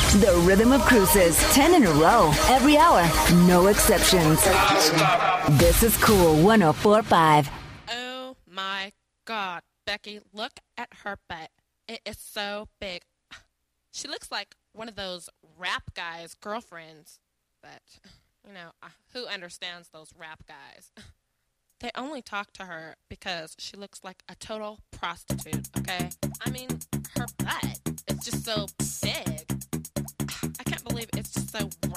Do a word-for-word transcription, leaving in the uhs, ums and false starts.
The Rhythm of Cruises, ten in a row, every hour, no exceptions. This is Cool one oh four point five. Oh my God, Becky, look at her butt. It is so big. She looks like one of those rap guys' girlfriends. But, you know, uh, who understands those rap guys? They only talk to her because she looks like a total prostitute, okay? I mean, her butt is just so big. I can't believe it's just so